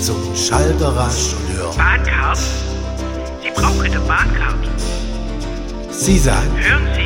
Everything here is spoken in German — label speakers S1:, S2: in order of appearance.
S1: zum Schalter rasch und hör.
S2: Bahncard? Sie brauchen eine Bahncard.
S1: Sie sagen,
S2: Hören Sie